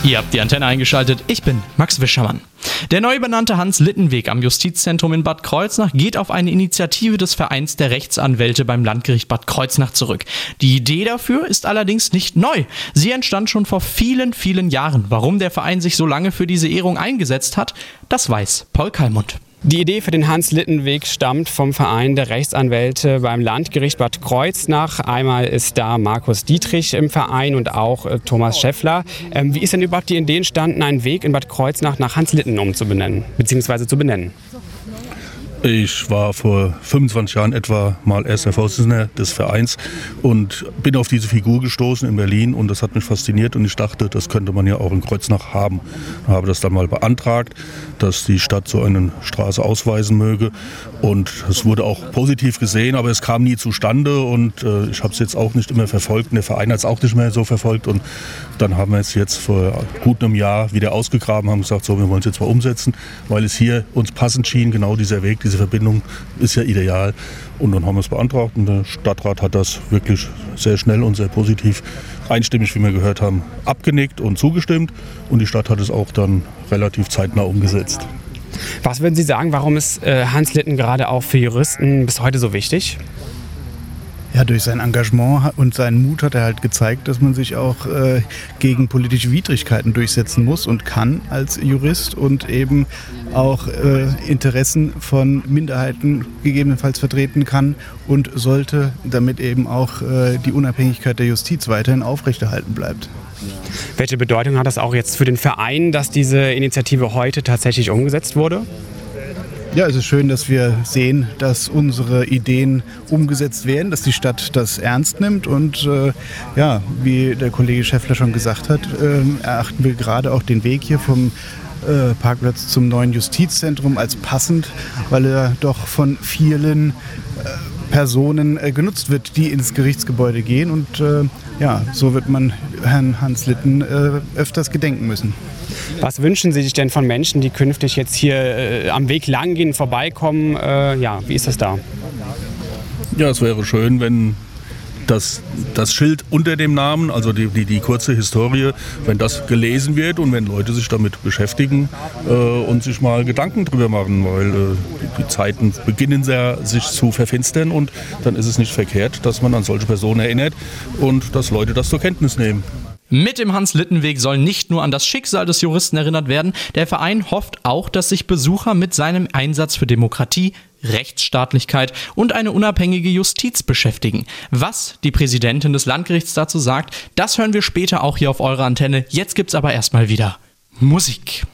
Ihr habt die Antenne eingeschaltet, ich bin Max Wischermann. Der neu benannte Hans-Litten-Weg am Justizzentrum in Bad Kreuznach geht auf eine Initiative des Vereins der Rechtsanwälte beim Landgericht Bad Kreuznach zurück. Die Idee dafür ist allerdings nicht neu. Sie entstand schon vor vielen, vielen Jahren. Warum der Verein sich so lange für diese Ehrung eingesetzt hat, das weiß Paul Kallmund. Die Idee für den Hans-Litten-Weg stammt vom Verein der Rechtsanwälte beim Landgericht Bad Kreuznach. Einmal ist da Markus Dietrich im Verein und auch Thomas Schäffler. Wie ist denn überhaupt die Idee entstanden, einen Weg in Bad Kreuznach nach Hans-Litten umzubenennen, beziehungsweise zu benennen? Ich war vor 25 Jahren etwa mal erster Vorsitzender des Vereins und bin auf diese Figur gestoßen in Berlin und das hat mich fasziniert und ich dachte, das könnte man ja auch in Kreuznach haben. Ich habe das dann mal beantragt, dass die Stadt so eine Straße ausweisen möge und es wurde auch positiv gesehen, aber es kam nie zustande und ich habe es jetzt auch nicht immer verfolgt und der Verein hat es auch nicht mehr so verfolgt und dann haben wir es jetzt vor gut einem Jahr wieder ausgegraben, haben gesagt, so, wir wollen es jetzt mal umsetzen, weil es hier uns passend schien, genau dieser Weg, diese Verbindung ist ja ideal. Und dann haben wir es beantragt und der Stadtrat hat das wirklich sehr schnell und sehr positiv, einstimmig, wie wir gehört haben, abgenickt und zugestimmt. Und die Stadt hat es auch dann relativ zeitnah umgesetzt. Was würden Sie sagen, warum ist Hans-Litten gerade auch für Juristen bis heute so wichtig? Ja, durch sein Engagement und seinen Mut hat er halt gezeigt, dass man sich auch gegen politische Widrigkeiten durchsetzen muss und kann als Jurist und eben auch Interessen von Minderheiten gegebenenfalls vertreten kann und sollte, damit eben auch die Unabhängigkeit der Justiz weiterhin aufrechterhalten bleibt. Welche Bedeutung hat das auch jetzt für den Verein, dass diese Initiative heute tatsächlich umgesetzt wurde? Ja, es ist schön, dass wir sehen, dass unsere Ideen umgesetzt werden, dass die Stadt das ernst nimmt und ja, wie der Kollege Schäffler schon gesagt hat, erachten wir gerade auch den Weg hier vom Parkplatz zum neuen Justizzentrum als passend, weil er doch von vielen Personen genutzt wird, die ins Gerichtsgebäude gehen und ja, so wird man Herrn Hans-Litten öfters gedenken müssen. Was wünschen Sie sich denn von Menschen, die künftig jetzt hier am Weg lang gehen, vorbeikommen? Ja, wie ist das da? Ja, es wäre schön, wenn das Schild unter dem Namen, also die kurze Historie, wenn das gelesen wird und wenn Leute sich damit beschäftigen und sich mal Gedanken drüber machen, weil die Zeiten beginnen sich zu verfinstern und dann ist es nicht verkehrt, dass man an solche Personen erinnert und dass Leute das zur Kenntnis nehmen. Mit dem Hans-Litten-Weg soll nicht nur an das Schicksal des Juristen erinnert werden, der Verein hofft auch, dass sich Besucher mit seinem Einsatz für Demokratie, Rechtsstaatlichkeit und eine unabhängige Justiz beschäftigen. Was die Präsidentin des Landgerichts dazu sagt, das hören wir später auch hier auf eurer Antenne. Jetzt gibt's aber erstmal wieder Musik.